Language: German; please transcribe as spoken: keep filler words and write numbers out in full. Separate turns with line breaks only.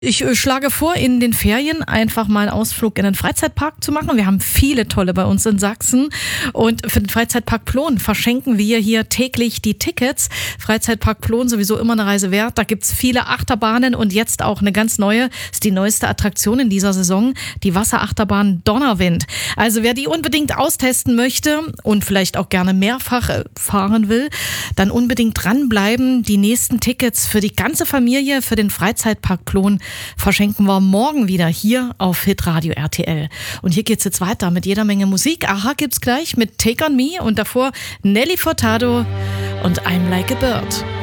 Ich äh, schlage vor, in den Ferien einfach mal einen Ausflug in den Freizeitpark zu machen. Wir haben viele tolle bei uns in Sachsen. Und für den Freizeitpark Plon verschenken wir hier täglich die Tickets. Freizeitpark Plon sowieso immer eine Reise wert. Da gibt's viele Achterbahnen und jetzt auch eine ganz neue. Ist die neueste Attraktion in dieser Saison, die Wasserachterbahn Donnerwind. Also wer die unbedingt austesten möchte und vielleicht auch gerne mehrfach äh, fahren will, dann unbedingt dranbleiben. Die nächsten Tickets für die ganze Familie für den Freizeitpark Plon verschenken wir morgen wieder hier auf Hitradio R T L. Und hier geht's jetzt weiter mit jeder Menge Musik. Aha gibt's gleich mit Take on Me und davor Nelly Furtado und I'm Like a Bird.